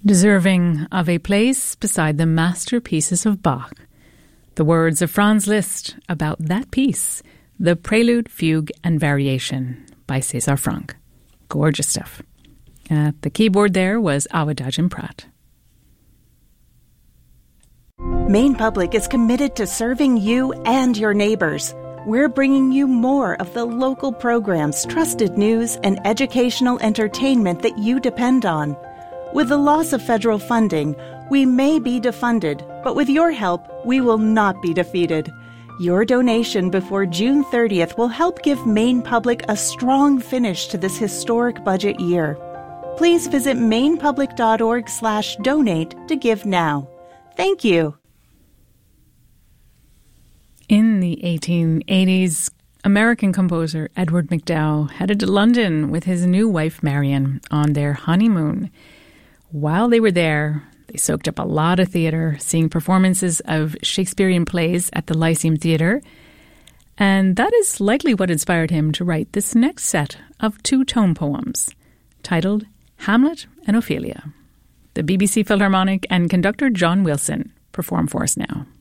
Deserving of a place beside the masterpieces of Bach. The words of Franz Liszt about that piece, the Prelude, Fugue and Variation by César Franck. Gorgeous stuff. At the keyboard there was Awa Dajin Pratt. Maine Public is committed to serving you and your neighbors. We're bringing you more of the local programs, trusted news, and educational entertainment that you depend on. With the loss of federal funding, we may be defunded, but with your help, we will not be defeated. Your donation before June 30th will help give Maine Public a strong finish to this historic budget year. Please visit mainepublic.org/donate to give now. Thank you. In the 1880s, American composer Edward MacDowell headed to London with his new wife Marion on their honeymoon. While they were there, they soaked up a lot of theatre, seeing performances of Shakespearean plays at the Lyceum Theatre, and that is likely what inspired him to write this next set of two-tone poems, titled Hamlet and Ophelia. The BBC Philharmonic and conductor John Wilson perform for us now.